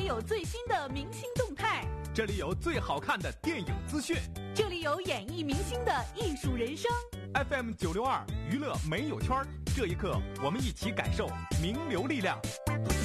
有最新的明星动态， 这里有最好看的电影资讯， 这里有演艺明星的艺术人生。 FM962娱乐没有圈，这一刻我们一起感受名流力量。